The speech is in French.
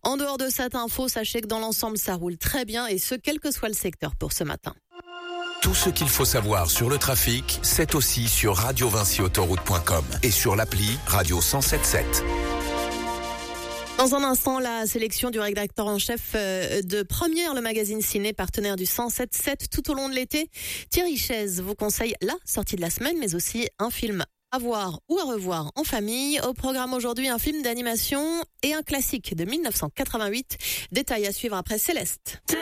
En dehors de cette info, sachez que dans l'ensemble, ça roule très bien et ce, quel que soit le secteur pour ce matin. Tout ce qu'il faut savoir sur le trafic, c'est aussi sur radiovinciautoroute.com et sur l'appli Radio 107.7. Dans un instant, la sélection du rédacteur en chef de Première, le magazine ciné, partenaire du 107.7 tout au long de l'été. Thierry Chaise vous conseille la sortie de la semaine, mais aussi un film à voir ou à revoir en famille. Au programme aujourd'hui, un film d'animation et un classique de 1988. Détail à suivre après Céleste.